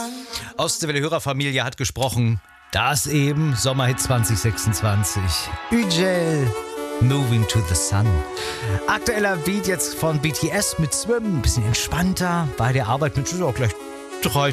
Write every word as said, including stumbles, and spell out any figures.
Ostwelle Hörerfamilie hat gesprochen. Das eben, Sommerhit zwanzig sechsundzwanzig. Ügel, Moving to the Sun. Aktueller Beat jetzt von B T S mit Swim. Ein bisschen entspannter bei der Arbeit mit auch gleich drei